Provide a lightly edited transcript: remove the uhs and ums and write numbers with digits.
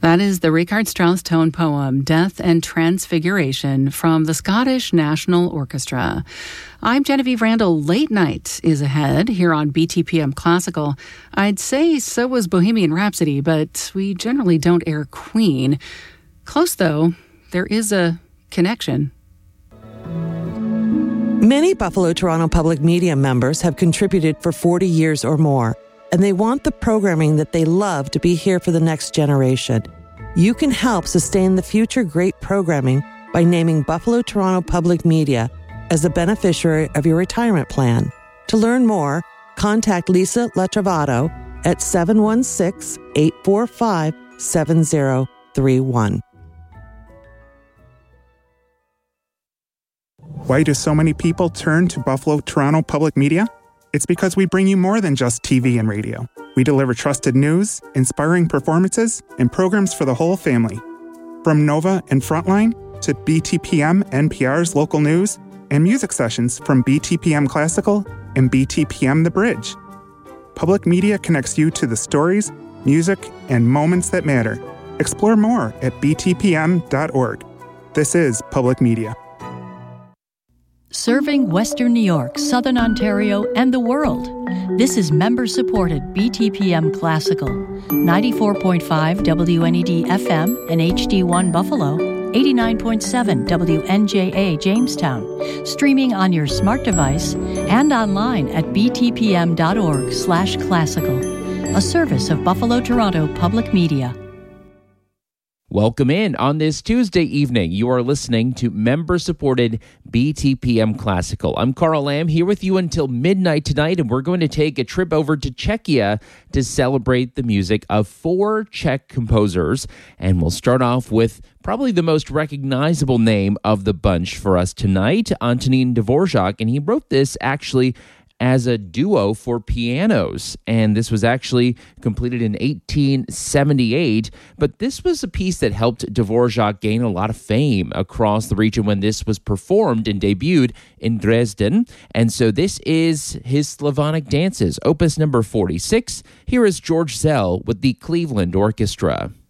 That is the Richard Strauss tone poem, Death and Transfiguration, from the Scottish National Orchestra. I'm Genevieve Randall. Late night is ahead here on BTPM Classical. I'd say so was Bohemian Rhapsody, but we generally don't air Queen. Close, though. There is a connection. Many Buffalo Toronto Public Media members have contributed for 40 years or more, and they want the programming that they love to be here for the next generation. You can help sustain the future great programming by naming Buffalo Toronto Public Media as the beneficiary of your retirement plan. To learn more, contact Lisa Latrovato at 716-845-7031. Why do so many people turn to Buffalo Toronto Public Media? It's because we bring you more than just TV and radio. We deliver trusted news, inspiring performances, and programs for the whole family. From Nova and Frontline to BTPM NPR's local news and music sessions from BTPM Classical and BTPM The Bridge. Public Media connects you to the stories, music, and moments that matter. Explore more at btpm.org. This is Public Media. Serving Western New York, Southern Ontario, and the world. This is member-supported BTPM Classical, 94.5 WNED FM and HD1 Buffalo, 89.7 WNJA Jamestown, streaming on your smart device and online at btpm.org/classical, a service of Buffalo Toronto Public Media. Welcome in on this Tuesday evening. You are listening to member-supported BTPM Classical. I'm Carl Lamb here with you until midnight tonight, and we're going to take a trip over to Czechia to celebrate the music of 4 Czech composers. And we'll start off with probably the most recognizable name of the bunch for us tonight, Antonín Dvořák, and he wrote this actually as a duo for pianos, and this was actually completed in 1878, but this was a piece that helped Dvořák gain a lot of fame across the region when this was performed and debuted in Dresden, and so this is his Slavonic Dances, opus number 46. Here is George Szell with the Cleveland Orchestra.